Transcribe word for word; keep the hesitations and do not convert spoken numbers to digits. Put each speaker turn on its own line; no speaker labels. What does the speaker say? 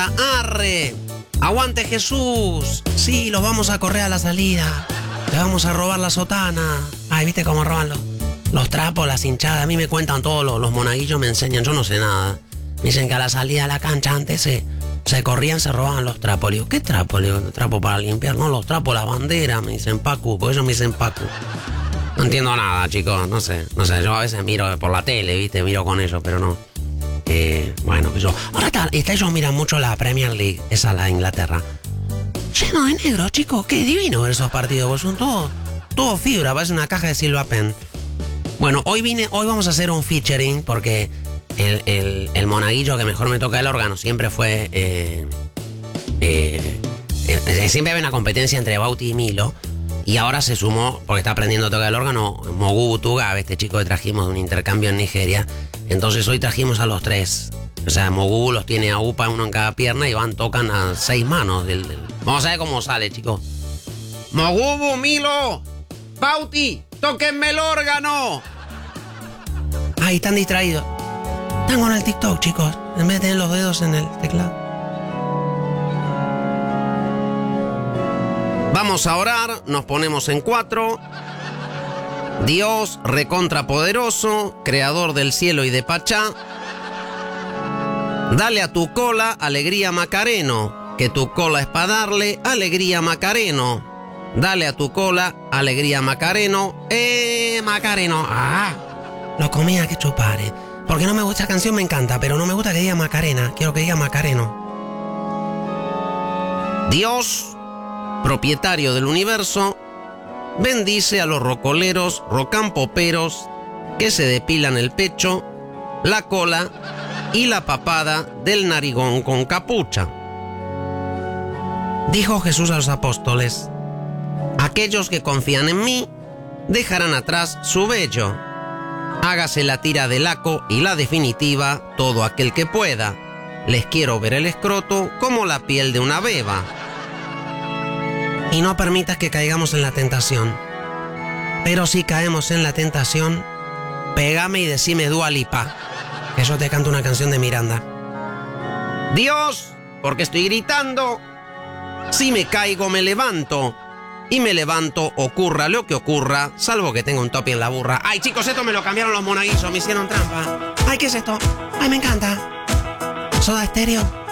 grita, ¡arre! ¡Aguante Jesús! Sí, los vamos a correr a la salida. Le vamos a robar la sotana. Ay, ¿viste cómo roban los, los trapos, las hinchadas? A mí me cuentan todos los, los monaguillos, me enseñan, yo no sé nada. Me dicen que a la salida de la cancha antes se, se corrían, se robaban los trapos. Le digo, ¿qué trapo? Le digo, trapo para limpiar. No, los trapos, la bandera, me dicen Pacu, porque ellos me dicen Pacu. No entiendo nada, chicos, no sé, no sé, yo a veces miro por la tele, ¿viste? Miro con ellos, pero no. Eh, bueno, pues yo... Ahora está, está, ellos miran mucho la Premier League, esa la de Inglaterra. Lleno de negro, chicos, qué divino ver esos partidos, pues son todos, todo fibra, parece una caja de Silva Pen. Bueno, hoy vine, hoy vamos a hacer un featuring, porque el, el, el monaguillo que mejor me toca el órgano siempre fue... Eh, eh, eh, siempre había una competencia entre Bauti y Milo. Y ahora se sumó, porque está aprendiendo a tocar el órgano, Mogubu Tugabe, este chico que trajimos de un intercambio en Nigeria. Entonces hoy trajimos a los tres. O sea, Mogubu los tiene a UPA, uno en cada pierna, y van, tocan a seis manos. Del, del... Vamos a ver cómo sale, chicos. Mogubu, Milo, Bauti, tóquenme el órgano. Ay, están distraídos. Están con el TikTok, chicos, en vez de tener los dedos en el teclado. Vamos a orar, nos ponemos en cuatro. Dios, recontrapoderoso, creador del cielo y de Pachá, dale a tu cola alegría Macareno, que tu cola es para darle alegría Macareno. Dale a tu cola alegría Macareno, eh, Macareno. Ah, lo comía que chupare. Porque no me gusta, esta canción me encanta, pero no me gusta que diga Macarena, quiero que diga Macareno. Dios, propietario del universo, bendice a los rocoleros, rocampoperos que se depilan el pecho, la cola y la papada del narigón con capucha. Dijo Jesús a los apóstoles: aquellos que confían en mí dejarán atrás su vello. Hágase la tira del laco y la definitiva todo aquel que pueda. Les quiero ver el escroto como la piel de una beba. Y no permitas que caigamos en la tentación. Pero si caemos en la tentación, pégame y decime Dua Lipa, que yo te canto una canción de Miranda. Dios, porque estoy gritando, si me caigo me levanto, y me levanto ocurra lo que ocurra, salvo que tenga un topi en la burra. Ay, chicos, esto me lo cambiaron los monaguillos, me hicieron trampa. Ay, ¿qué es esto? Ay, me encanta. Soda Stereo.